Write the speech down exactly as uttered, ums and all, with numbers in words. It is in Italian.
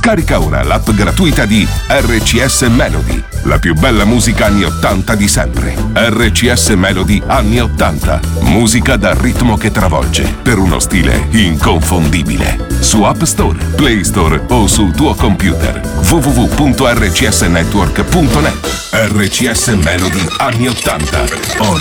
Scarica ora l'app gratuita di R C S Melody, la più bella musica anni ottanta di sempre. R C S Melody anni ottanta, musica dal ritmo che travolge, per uno stile inconfondibile. Su App Store, Play Store o sul tuo computer. w w w punto r c s network punto net. R C S Melody anni ottanta. On